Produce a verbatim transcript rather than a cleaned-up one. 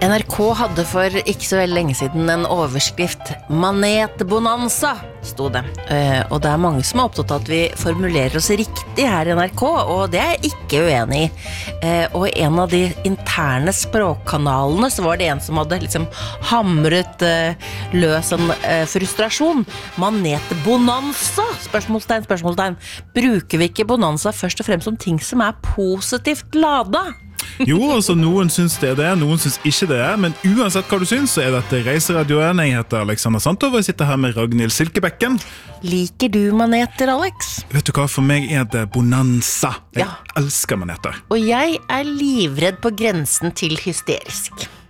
N R K hadde for ikke så veldig lenge siden en overskrift «Manetbonanza», stod det. Eh, og det er mange som er opptatt av at vi formulerer oss riktig her i N R K, og det er jeg ikke uenig i. Eh, og i en av de interne språkkanalene så var det en som hadde liksom hamret eh, løs en eh, frustrasjon. «Manetbonanza?» Spørsmålstegn, spørsmålstegn. Bruker vi ikke bonanza først og fremst som ting som er positivt ladet? Jo, altså noen syns det er det, noen syns ikke det er, men uansett hva du syns, så er dette Reiseradioen. Jeg heter Alexander Santov, og jeg sitter her med Ragnhild Silkebekken. Liker du maneter, Alex? Vet du hva, for meg er det bonanza. Jeg Ja. elsker maneter. Og jeg er livredd på grensen til hysterisk.